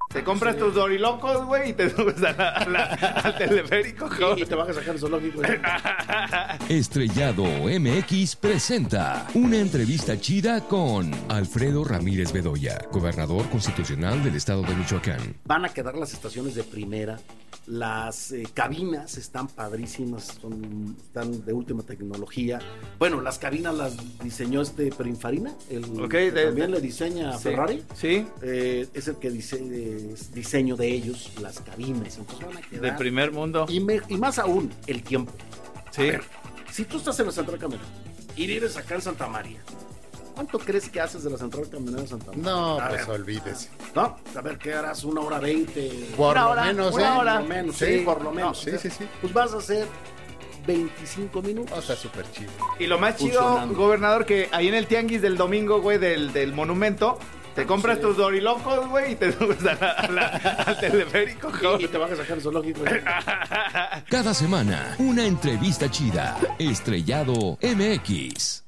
Te compras tus dorilocos, güey, y te subes al teleférico, y te vas a sacar el zoológico. Estrellado MX presenta una entrevista chida con Alfredo Ramírez Bedoya, gobernador constitucional del estado de Michoacán. Van a quedar las estaciones de primera, las cabinas están padrísimas, están de última tecnología. Bueno, las cabinas las diseñó Pininfarina, también le diseña sí, Ferrari. Sí. Es el que diseño de ellos, las cabinas. Entonces van a quedar de primer mundo. Y más aún, el tiempo. Sí. A ver, si tú estás en la central camionera y vives acá en Santa María, ¿cuánto crees que haces de la central camionera de Santa María? No, pues olvídese. ¿No? A ver, ¿qué harás? 1:20. Por lo menos, Por lo menos, sí, por lo menos. Sí. Pues vas a hacer 25 minutos. O sea, súper chido. Y lo más chido, gobernador, que ahí en el tianguis del domingo, güey, del monumento, te compras tus dorilocos, güey, y te subes al teleférico, y te vas a sacar el zoológico. Cada semana, una entrevista chida. Estrellado MX.